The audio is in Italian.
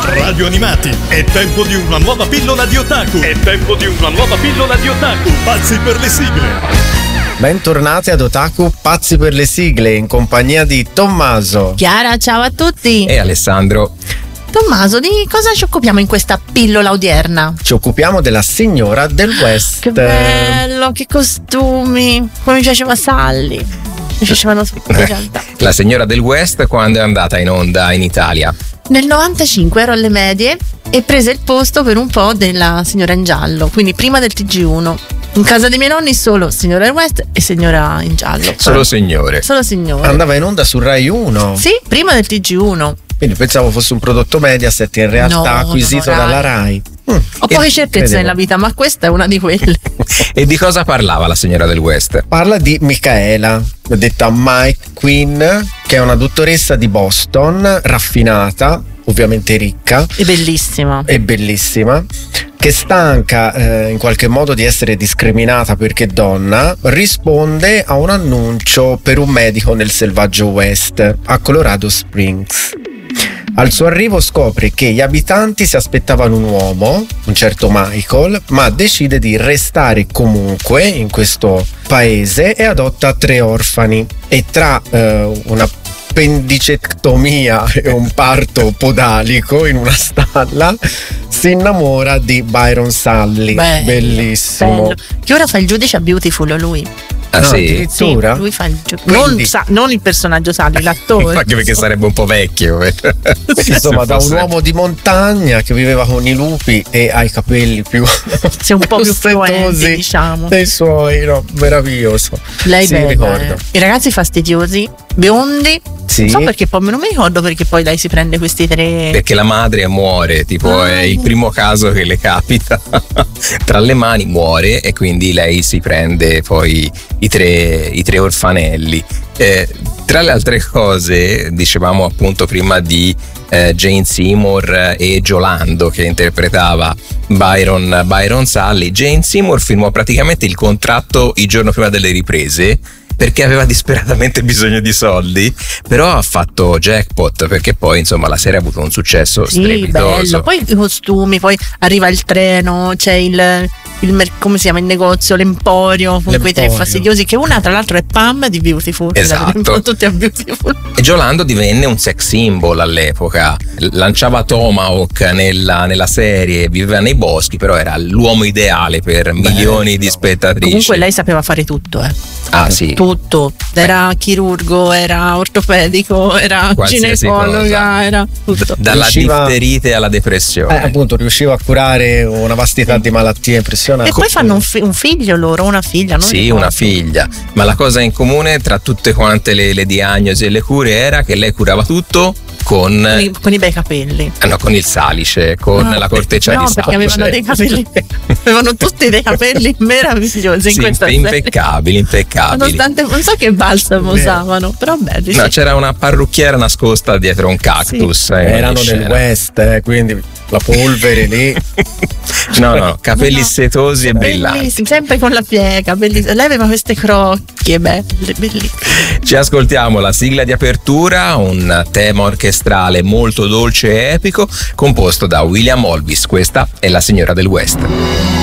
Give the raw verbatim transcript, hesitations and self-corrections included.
Radio Animati, è tempo di una nuova pillola di otaku. È tempo di una nuova pillola di otaku. Pazzi per le sigle. Bentornati ad Otaku Pazzi per le sigle in compagnia di Tommaso, Chiara, ciao a tutti. E Alessandro. Tommaso, di cosa ci occupiamo in questa pillola odierna? Ci occupiamo della signora del West. Che bello, che costumi, come mi piaceva Sally. Mi piacevano tutti in realtà. La signora del West quando è andata in onda in Italia? Nel novantacinque ero alle medie e prese il posto per un po' della signora in giallo, quindi prima del T G uno. In casa dei miei nonni solo signora del West e signora in giallo. Solo ah. signore. Solo signore. Andava in onda su Rai uno. Sì, prima del T G uno. Quindi pensavo fosse un prodotto Mediaset, in realtà no, acquisito no, no, dalla Rai. Mm. Ho poche certezze credevo. nella vita, ma questa è una di quelle. E di cosa parlava la signora del West? Parla di Michaela, detta Mike Quinn, che è una dottoressa di Boston, raffinata, ovviamente ricca. E bellissima. E bellissima. Che stanca eh, in qualche modo di essere discriminata perché donna, risponde a un annuncio per un medico nel selvaggio West, a Colorado Springs. Al suo arrivo scopre che gli abitanti si aspettavano un uomo, un certo Michael, ma decide di restare comunque in questo paese e adotta tre orfani. E tra eh, una appendicectomia e un parto podalico in una stalla si innamora di Byron Sully. Bello, bellissimo. Bello. Che ora fa il giudice a Beautiful lui. Ah, no, sì? Addirittura? Sì, lui fa il giudice. Non, sa, non il personaggio Sully, l'attore. Anche perché sarebbe un po' vecchio. Insomma, da un uomo di montagna che viveva con i lupi e ha i capelli più sei un po' più fluenti, diciamo, dei suoi, no, meraviglioso. Lei sì, bella, ricordo. Eh. I ragazzi fastidiosi, biondi. Sì. Non so perché poi non mi ricordo perché poi lei si prende questi tre. Perché la madre muore, tipo ah, è il primo caso che le capita tra le mani, muore e quindi lei si prende poi i tre, i tre orfanelli. Eh, tra le altre cose, dicevamo appunto prima di eh, Jane Seymour e Giolando che interpretava Byron, Byron Sully. Jane Seymour firmò praticamente il contratto il giorno prima delle riprese perché aveva disperatamente bisogno di soldi, però ha fatto jackpot perché poi insomma la serie ha avuto un successo sì, strepitoso. Bello. Poi i costumi, poi arriva il treno, c'è il, il come si chiama il negozio, l'emporio con quei tre fastidiosi, che una tra l'altro è Pam di Beautiful. Esatto. Tutti a Beautiful. E Giolando divenne un sex symbol all'epoca, lanciava Tomahawk nella, nella serie, viveva nei boschi, però era l'uomo ideale per bello. Milioni di spettatrici. Comunque lei sapeva fare tutto, eh. Ah sì. Tutto, era Beh. chirurgo, era ortopedico, era qualsiasi ginecologa, cosa. Era tutto. Dalla riusciva, difterite alla depressione. Eh, appunto, riusciva a curare una vastità di malattie impressionanti. E poi fanno un, fi- un figlio loro, una figlia, non Sì, ricordo. una figlia. Ma la cosa in comune tra tutte quante le, le diagnosi e le cure era che lei curava tutto con con i, con i bei capelli. Eh no, con il salice, con no, la corteccia no, di salice. No, perché avevano dei capelli avevano tutti dei capelli meravigliosi in sì, questa impeccabili, impeccabili. Nonostante non so che balsamo usavano, però belli. No, sì. C'era una parrucchiera nascosta dietro un cactus. Sì. Eh, erano nel West, eh, quindi la polvere lì. No, no, capelli no, setosi e brillanti. Sempre con la piega, bellissima. Lei aveva queste crocchie belle, bellissime. Ci ascoltiamo la sigla di apertura, un tema orchestrale molto dolce e epico, composto da William Olvis. Questa è La signora del West.